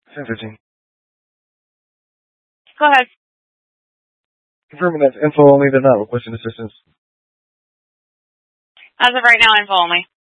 10:15. Go ahead. Confirming that's info only, they're not requesting assistance. As of right now, info only.